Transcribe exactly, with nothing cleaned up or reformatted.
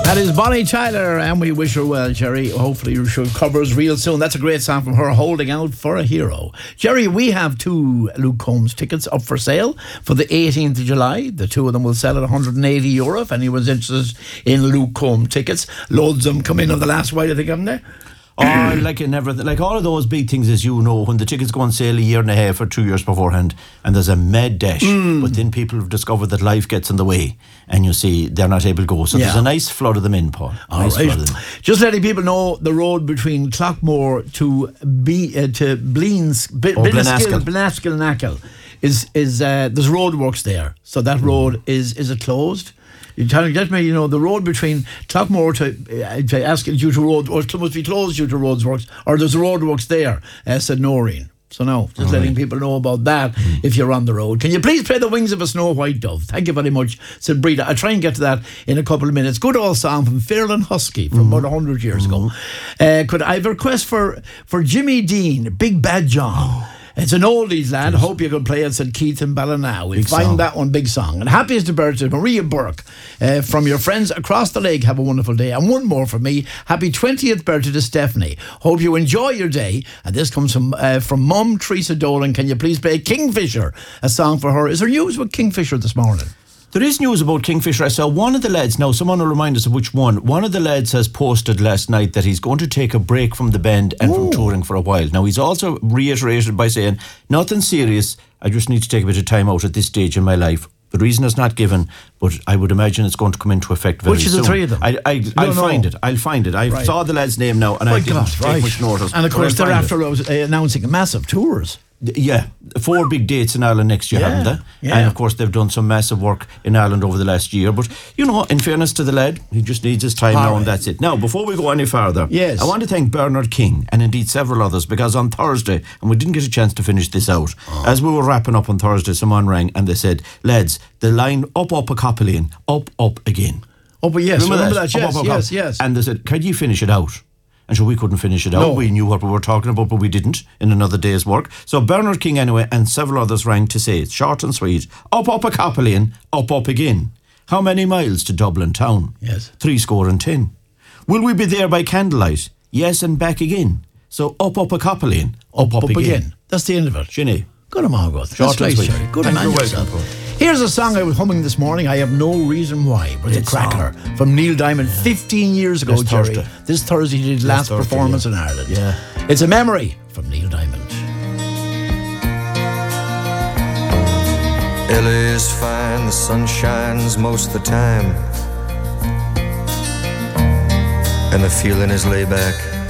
That is Bonnie Tyler, and we wish her well, Jerry. Hopefully she recovers real soon. That's a great song from her, Holding Out for a Hero. Jerry, we have two Luke Combs tickets up for sale for the eighteenth of July. The two of them will sell at one hundred eighty euro if anyone's interested in Luke Combs tickets. Loads of them come in on the last while, I think, haven't they? Oh, like in everything, like all of those big things, as you know, when the tickets go on sale a year and a half or two years beforehand, and there's a mad dash, mm. but then people have discovered that life gets in the way, and you see they're not able to go. So yeah. there's a nice flood of them in, Paul. All nice right. flood of them. Just letting people know the road between Clockmore to B uh, to Bleens, B- oh, Blinnaskill, Blinnaskill, Nackle is is uh, there's roadworks there, so that road mm. is is it closed? You tell get me, you know, the road between Clockmore to, uh, to Askill due to road, or it must be closed due to roads works, or there's roadworks there, uh, said Noreen. So now, just All letting right. people know about that mm. if you're on the road. Can you please play The Wings of a Snow White Dove? Thank you very much, said Breda. I'll try and get to that in a couple of minutes. Good old song from Fairland Husky from mm. about one hundred years mm. ago. Uh, could I have a request for, for Jimmy Dean, Big Bad John? Oh. It's an oldies, lad. Yes. Hope you can play it, said Keith and Ballina. We'll big find song. That one big song. And happiest birthday, Maria Burke. Uh, from your friends across the lake, have a wonderful day. And one more from me. Happy twentieth birthday to Stephanie. Hope you enjoy your day. And this comes from uh, from Mum Teresa Dolan. Can you please play Kingfisher, a song for her? Is there news with Kingfisher this morning? There is news about Kingfisher. I saw one of the lads, now someone will remind us of which one. One of the lads has posted last night that he's going to take a break from the band and Ooh. from touring for a while. Now he's also reiterated by saying, nothing serious, I just need to take a bit of time out at this stage in my life. The reason is not given, but I would imagine it's going to come into effect very soon. Which is the three of them? I, I, I'll know. find it. I'll find it. I right. saw the lad's name now and My I didn't God, take right. much notice. And of course they're after uh, announcing massive tours. Yeah, four big dates in Ireland next year, yeah, haven't they? Yeah. And of course they've done some massive work in Ireland over the last year. But, you know, in fairness to the lad, he just needs his time All now right. and that's it. Now, before we go any further, yes. I want to thank Bernard King and indeed several others, because on Thursday, and we didn't get a chance to finish this out, oh. as we were wrapping up on Thursday, someone rang and they said, lads, the line up, up a Copaleen, up, up again. Oh, but yes, remember, remember that? that? Yes, up, up, yes, up. yes. And they said, can you finish it out? And so we couldn't finish it out. No. We knew what we were talking about, but we didn't in another day's work. So Bernard King anyway and several others rang to say it's short and sweet. Up, up a Copaleen, up, up again. How many miles to Dublin town? Yes. Three score and ten. Will we be there by candlelight? Yes, and back again. So up, up a Copaleen, up, up, up, up again. again. That's the end of it. Ginny. Good on Margaret. That's nice, Jerry. Good on yourself. Here's a song I was humming this morning. I have no reason why, but it's a cracker song. From Neil Diamond fifteen years ago, This Jerry. Thursday. This Thursday he did his last Thursday, performance yeah. in Ireland. Yeah. It's a memory from Neil Diamond. L A is fine, the sun shines most of the time, and the feeling is laid back.